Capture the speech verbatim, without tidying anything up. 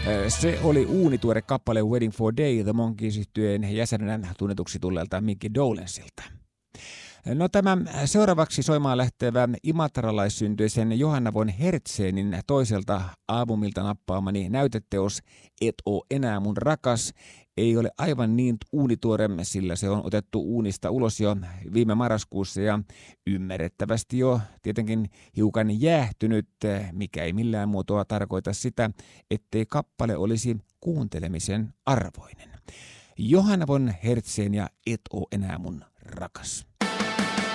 Se oli uunituore kappale Waiting for Day The Monkees-yhtyeen jäsenenä tunnetuksi tulleelta Mickey Dolensilta. No tämä seuraavaksi soimaan lähtevä imatralaissyntyisen Johanna von Hertzenin toiselta albumilta nappaamani näyteteos Et oo enää mun rakas ei ole aivan niin uunituore, sillä se on otettu uunista ulos jo viime marraskuussa ja ymmärrettävästi jo tietenkin hiukan jäähtynyt, mikä ei millään muotoa tarkoita sitä, ettei kappale olisi kuuntelemisen arvoinen. Johanna von Hertzen ja Et oo enää mun rakas.